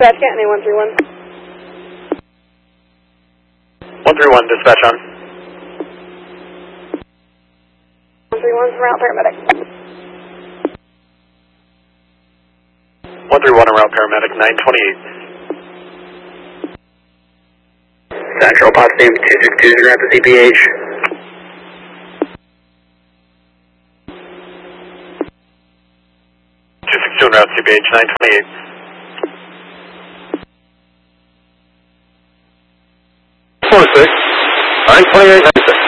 Dispatch, get any 131. 131, dispatch on. 131's route paramedic. 131 en route paramedic 928. Central Potsdam 262 is at the CPH. 262 en route CPH 928. 46, 928, 96.